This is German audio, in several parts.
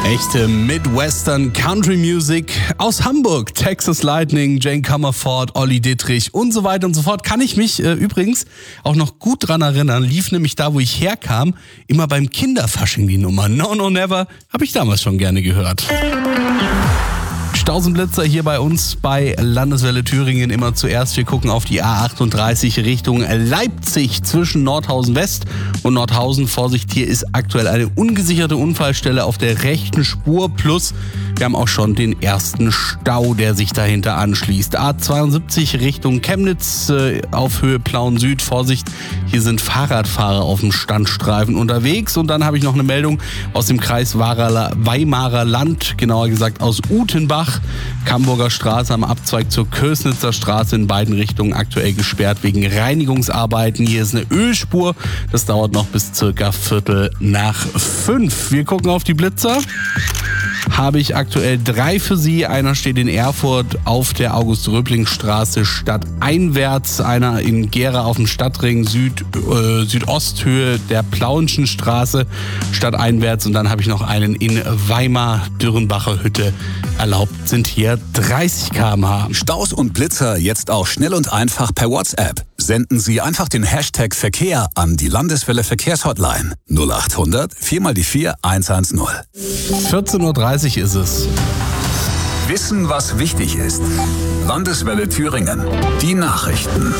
Echte Midwestern Country Music aus Hamburg. Texas Lightning, Jane Comerford, Olli Dittrich und so weiter und so fort. Kann ich mich übrigens auch noch gut dran erinnern. Lief nämlich da, wo ich herkam, immer beim Kinderfasching die Nummer. No, no, never. Habe ich damals schon gerne gehört. Stausenblitzer hier bei uns bei Landeswelle Thüringen immer zuerst. Wir gucken auf die A38 Richtung Leipzig zwischen Nordhausen West und Nordhausen. Vorsicht, hier ist aktuell eine ungesicherte Unfallstelle auf der rechten Spur. Plus, wir haben auch schon den ersten Stau, der sich dahinter anschließt. A72 Richtung Chemnitz auf Höhe Plauen Süd. Vorsicht, hier sind Fahrradfahrer auf dem Standstreifen unterwegs. Und dann habe ich noch eine Meldung aus dem Kreis Weimarer Land, genauer gesagt aus Utenbach. Camburger Straße am Abzweig zur Kösnitzer Straße in beiden Richtungen aktuell gesperrt wegen Reinigungsarbeiten. Hier ist eine Ölspur. Das dauert noch bis circa 4:45. Wir gucken auf die Blitzer. Habe ich aktuell 3 für Sie. Einer steht in Erfurt auf der August-Röbling-Straße stadteinwärts, einer in Gera auf dem Stadtring Südosthöhe der Plauenschen Straße stadteinwärts und dann habe ich noch einen in Weimar-Dürrenbacher Hütte. Erlaubt sind hier 30 km/h. Staus und Blitzer jetzt auch schnell und einfach per WhatsApp. Senden Sie einfach den Hashtag Verkehr an die Landeswelle Verkehrshotline 0800 4x4 110. 14:30 Uhr ist es. Wissen, was wichtig ist. Landeswelle Thüringen. Die Nachrichten.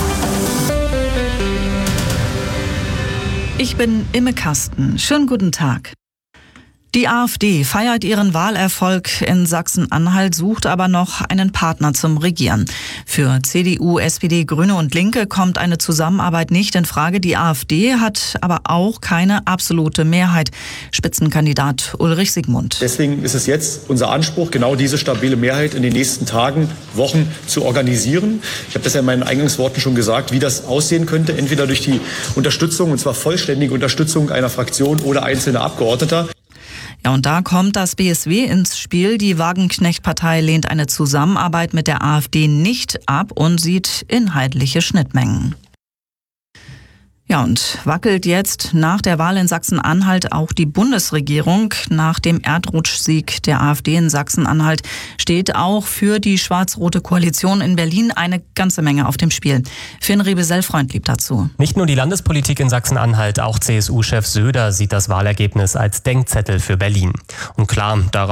Ich bin Imme Kasten. Schönen guten Tag. Die AfD feiert ihren Wahlerfolg in Sachsen-Anhalt, sucht aber noch einen Partner zum Regieren. Für CDU, SPD, Grüne und Linke kommt eine Zusammenarbeit nicht in Frage. Die AfD hat aber auch keine absolute Mehrheit. Spitzenkandidat Ulrich Siegmund. Deswegen ist es jetzt unser Anspruch, genau diese stabile Mehrheit in den nächsten Tagen, Wochen zu organisieren. Ich habe das ja in meinen Eingangsworten schon gesagt, wie das aussehen könnte. Entweder durch die Unterstützung, und zwar vollständige Unterstützung einer Fraktion oder einzelner Abgeordneter. Ja, und da kommt das BSW ins Spiel. Die Wagenknecht-Partei lehnt eine Zusammenarbeit mit der AfD nicht ab und sieht inhaltliche Schnittmengen. Ja, und wackelt jetzt nach der Wahl in Sachsen-Anhalt auch die Bundesregierung. Nach dem Erdrutschsieg der AfD in Sachsen-Anhalt steht auch für die schwarz-rote Koalition in Berlin eine ganze Menge auf dem Spiel. Finn Riebesell-Freund blieb dazu. Nicht nur die Landespolitik in Sachsen-Anhalt, auch CSU-Chef Söder sieht das Wahlergebnis als Denkzettel für Berlin. Und klar, darauf